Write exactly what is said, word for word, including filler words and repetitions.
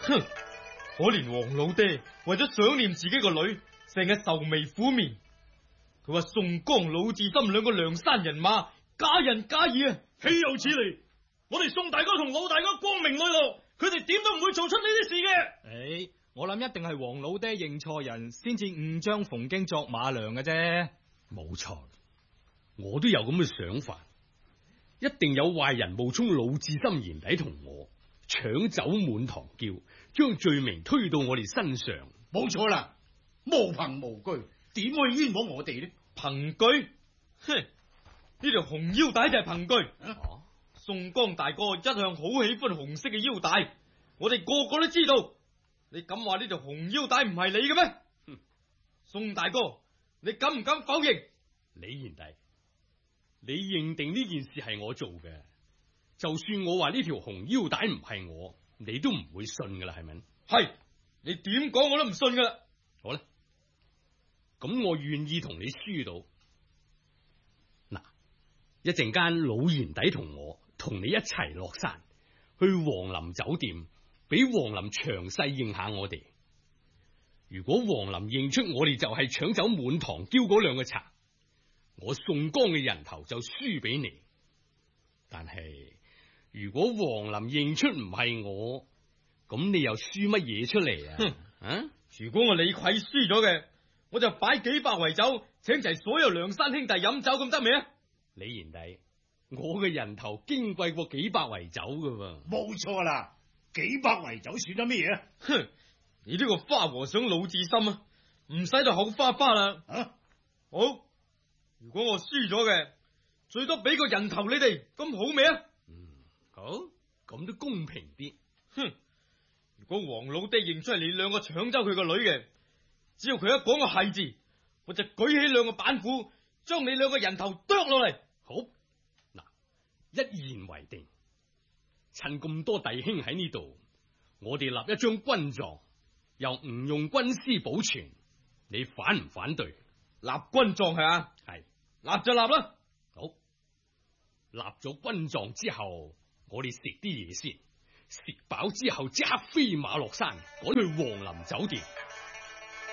哼，可憐黃老爹為咗想念自己個女，成日愁眉苦面。佢話宋江、魯智深兩個梁山人馬假仁假義啊， 豈有此理！我哋宋大哥同老大哥光明磊落，佢哋點都唔會做出呢啲事嘅。 誒，我諗一定係黃老爹認錯人，先至誤將馮京作馬良嘅啫。 冇錯，我都有咁嘅想法，一定有壞人冒充魯智深賢弟同我搶走滿堂轎，將罪名推到我哋身上。 冇錯啦，無憑無據，點可以冤枉我哋呢？ 憑據？哼，呢條紅腰帶就係憑據。 啊， 宋江大哥一向好喜歡紅色嘅腰帶，我哋個個都知道。你敢話呢條紅腰帶唔係你嘅咩？ 哼， 宋大哥，你敢唔敢否認？ 李賢弟，你認定呢件事係我做嘅，就算我話呢條紅腰帶唔係我，你都唔會信噶啦，係咪？ 係，你點講我都唔信噶啦。 好啦，咁我願意同你輸到。嗱，一陣間老賢弟同我同你一齊落山去皇林酒店，俾皇林詳細認下我哋。如果皇林認出我哋就係搶走滿堂轎嗰兩個賊，我宋江嘅人頭就輸俾你。但係如果皇林認出唔係我，咁你又輸乜嘢出嚟啊？ 哼啊！ 如果我李逵輸咗嘅，我就擺幾百圍酒，請齊所有梁山兄弟飲酒，咁得未啊？ 李賢弟，我嘅人頭矜貴過幾百圍酒噶喎。 冇錯啦，幾百圍酒算得咩嘢啊？ 哼，你呢個花和尚魯智深啊，唔使到口花花啦。 啊， 好，如果我輸咗嘅，最多俾個人頭你哋，咁好未啊？ 嗯，好，咁都公平啲。 哼，如果黃老爹認出係你兩個搶走佢個女嘅，只要佢一講個係字，我就舉起兩個板斧，將你兩個人頭剁落嚟。 好，嗱，一言為定。趁咁多弟兄喺呢度，我哋立一張軍狀，由吳用軍師保存，你反唔反對？ 立軍狀係啊？ 係， 立就立啦。 好，立咗軍狀之後，我哋食啲嘢先，食飽之後即刻飛馬落山，趕去皇林酒店。